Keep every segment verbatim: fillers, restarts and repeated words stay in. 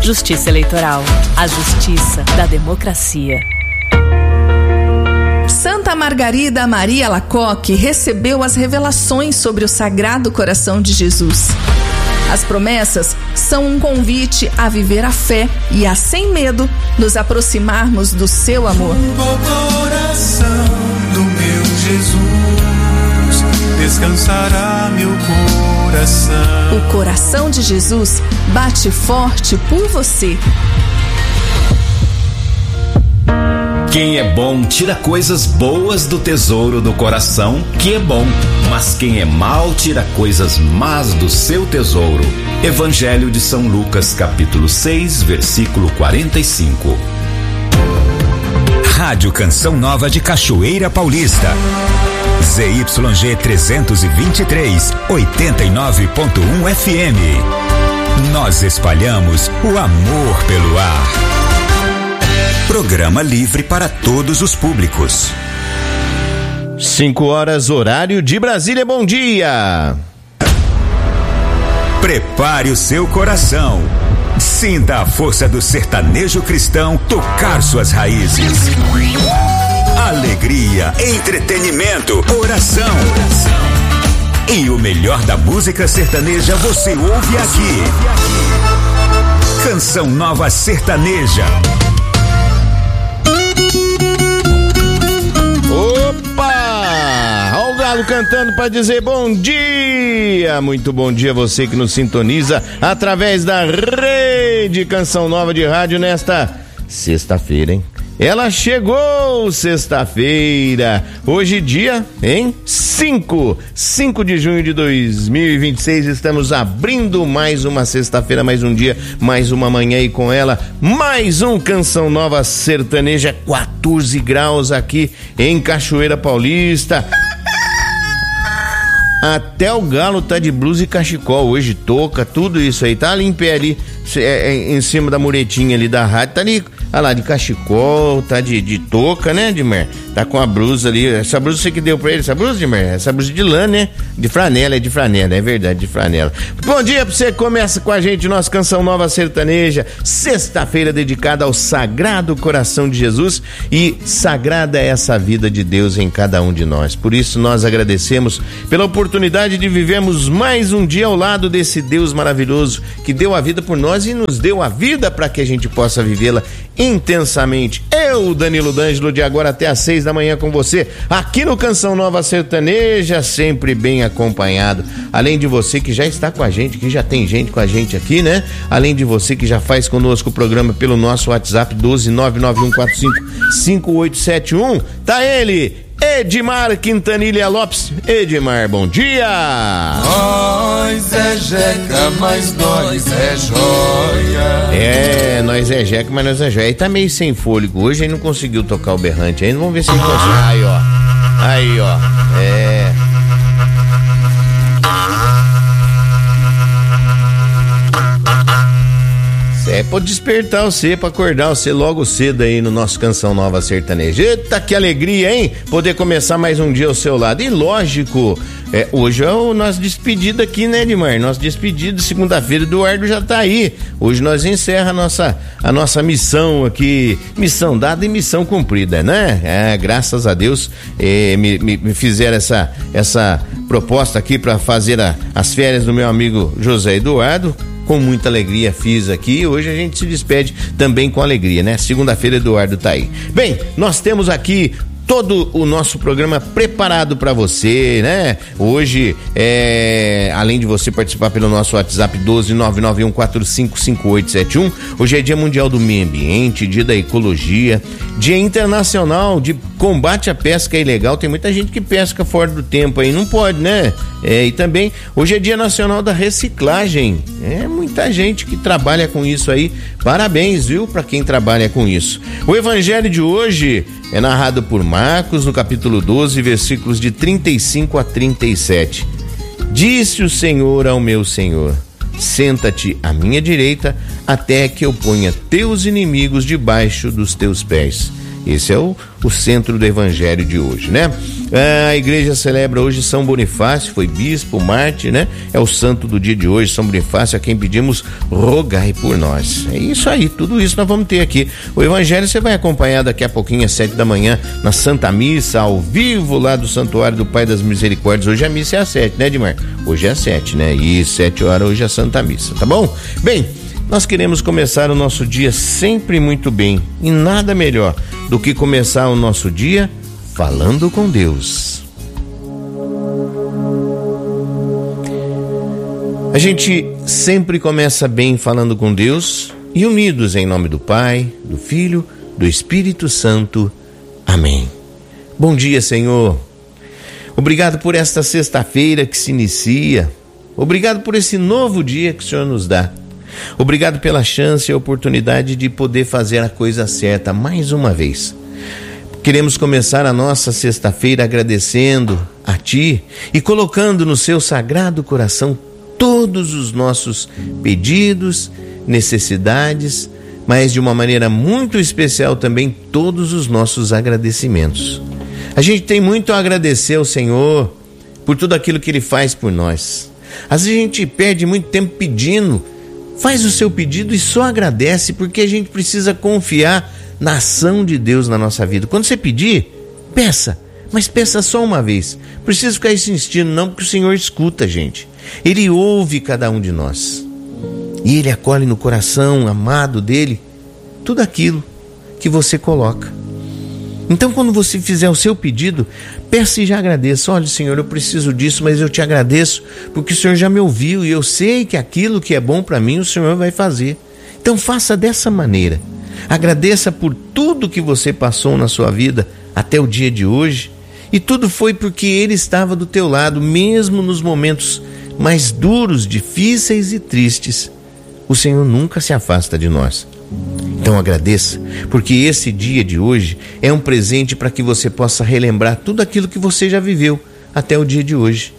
Justiça Eleitoral, a justiça da democracia. Santa Margarida Maria Alacoque recebeu as revelações sobre o Sagrado Coração de Jesus. As promessas são um convite a viver a fé e a, sem medo, nos aproximarmos do seu amor. O coração do meu Jesus, descansará meu coração. O coração de Jesus bate forte por você. Quem é bom tira coisas boas do tesouro do coração, que é bom. Mas quem é mau tira coisas más do seu tesouro. Evangelho de São Lucas, capítulo seis, versículo quarenta e cinco. Rádio Canção Nova de Cachoeira Paulista. Z Y G trezentos e vinte e três, oitenta e nove ponto um F M. Nós espalhamos o amor pelo ar. Programa livre para todos os públicos. Cinco horas, horário de Brasília. Bom dia! Prepare o seu coração. Sinta a força do sertanejo cristão tocar suas raízes. Alegria, entretenimento, oração. E o melhor da música sertaneja você ouve aqui. Canção Nova Sertaneja. Opa! Olha o galo cantando para dizer bom dia! Muito bom dia a você que nos sintoniza através da Rede Canção Nova de Rádio nesta sexta-feira, hein? Ela chegou, sexta-feira, hoje dia, hein? cinco, cinco de junho de dois mil e vinte e seis, estamos abrindo mais uma sexta-feira, mais um dia, mais uma manhã e com ela, mais um Canção Nova Sertaneja, quatorze graus aqui em Cachoeira Paulista. Até o galo tá de blusa e cachecol hoje, touca, tudo isso aí, tá ali em pé ali, em cima da muretinha ali da rádio, tá ali, olha lá, de cachecol, tá de, de touca, né, Edmar? Tá com a blusa ali, essa blusa você que deu pra ele, essa blusa, Edmar? Essa blusa de lã, né? De franela, é de franela, é verdade, de franela. Bom dia pra você, começa com a gente, nossa Canção Nova Sertaneja, sexta-feira dedicada ao Sagrado Coração de Jesus, e sagrada é essa vida de Deus em cada um de nós. Por isso nós agradecemos pela oportunidade de vivermos mais um dia ao lado desse Deus maravilhoso que deu a vida por nós e nos deu a vida para que a gente possa vivê-la intensamente. Eu, Danilo D'Angelo, de agora até às seis da manhã com você, aqui no Canção Nova Sertaneja, sempre bem acompanhado. Além de você que já está com a gente, que já tem gente com a gente aqui, né? Além de você que já faz conosco o programa pelo nosso WhatsApp doze nove nove um quatro cinco cinco oito sete um, tá ele, Edmar Quintanilha Lopes. Edmar, bom dia! Nós é jeca, mas nós é joia. É, nós é jeca, mas nós é joia. Ele tá meio sem fôlego hoje, ele não conseguiu tocar o berrante ainda. Vamos ver se ele consegue. Aí, ó. Aí, ó. É. É pra despertar você, pra acordar você logo cedo aí no nosso Canção Nova Sertaneja. Eita, que alegria, hein? Poder começar mais um dia ao seu lado. E lógico, é, hoje é o nosso despedido aqui, né, Edmar? Nosso despedido, segunda-feira, Eduardo já tá aí. Hoje nós encerra a nossa, a nossa missão aqui, missão dada e missão cumprida, né? É, graças a Deus, é, me, me, me fizeram essa, essa proposta aqui pra fazer a, as férias do meu amigo José Eduardo. Com muita alegria fiz aqui, hoje a gente se despede também com alegria, né? Segunda-feira Eduardo tá aí. Bem, nós temos aqui todo o nosso programa preparado para você, né? Hoje, é, além de você participar pelo nosso WhatsApp doze nove nove um quatro cinco cinco oito sete um, hoje é Dia Mundial do Meio Ambiente, Dia da Ecologia, Dia Internacional de Combate à Pesca Ilegal. Tem muita gente que pesca fora do tempo aí, não pode, né? É, e também, hoje é Dia Nacional da Reciclagem. É muita gente que trabalha com isso aí. Parabéns, viu, para quem trabalha com isso. O Evangelho de hoje é narrado por Marcos, no capítulo doze, versículos de trinta e cinco a trinta e sete. Disse o Senhor ao meu Senhor: senta-te à minha direita, até que eu ponha teus inimigos debaixo dos teus pés. Esse é o, o centro do Evangelho de hoje, né? A igreja celebra hoje São Bonifácio, foi bispo, mártir, né? É o santo do dia de hoje, São Bonifácio, a quem pedimos rogai por nós. É isso aí, tudo isso nós vamos ter aqui. O evangelho você vai acompanhar daqui a pouquinho às sete da manhã na Santa Missa, ao vivo lá do Santuário do Pai das Misericórdias. Hoje a missa é às sete, né, Edmar? Hoje é às sete, né? E sete horas hoje é a Santa Missa, tá bom? Bem, nós queremos começar o nosso dia sempre muito bem, e nada melhor do que começar o nosso dia falando com Deus. A gente sempre começa bem falando com Deus e unidos em nome do Pai, do Filho, do Espírito Santo. Amém. Bom dia, Senhor. Obrigado por esta sexta-feira que se inicia. Obrigado por esse novo dia que o Senhor nos dá. Obrigado pela chance e a oportunidade de poder fazer a coisa certa mais uma vez. Queremos começar a nossa sexta-feira agradecendo a Ti e colocando no Seu sagrado coração todos os nossos pedidos, necessidades, mas de uma maneira muito especial também todos os nossos agradecimentos. A gente tem muito a agradecer ao Senhor por tudo aquilo que Ele faz por nós. Às vezes a gente perde muito tempo pedindo. Faz o seu pedido e só agradece, porque a gente precisa confiar na ação de Deus na nossa vida. Quando você pedir, peça, mas peça só uma vez. Precisa ficar insistindo não, porque o Senhor escuta a gente. Ele ouve cada um de nós. E Ele acolhe no coração amado dEle tudo aquilo que você coloca. Então, quando você fizer o seu pedido, peça e já agradeça. Olha, Senhor, eu preciso disso, mas eu te agradeço porque o Senhor já me ouviu e eu sei que aquilo que é bom para mim o Senhor vai fazer. Então, faça dessa maneira. Agradeça por tudo que você passou na sua vida até o dia de hoje, e tudo foi porque Ele estava do teu lado, mesmo nos momentos mais duros, difíceis e tristes. O Senhor nunca se afasta de nós. Então agradeça, porque esse dia de hoje é um presente para que você possa relembrar tudo aquilo que você já viveu até o dia de hoje,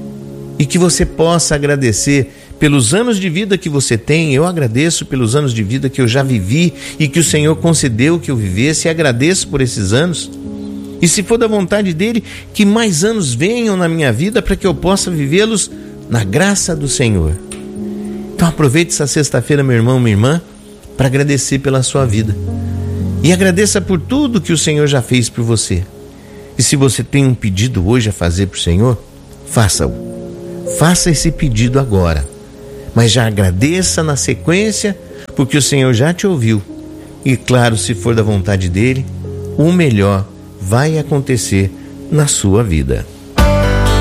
e que você possa agradecer pelos anos de vida que você tem. Eu agradeço pelos anos de vida que eu já vivi e que o Senhor concedeu que eu vivesse, e agradeço por esses anos. E se for da vontade dEle, que mais anos venham na minha vida para que eu possa vivê-los na graça do Senhor. Então aproveite essa sexta-feira, meu irmão, minha irmã, para agradecer pela sua vida. E agradeça por tudo que o Senhor já fez por você. E se você tem um pedido hoje a fazer para o Senhor, faça-o. Faça esse pedido agora. Mas já agradeça na sequência, porque o Senhor já te ouviu. E claro, se for da vontade dEle, o melhor vai acontecer na sua vida.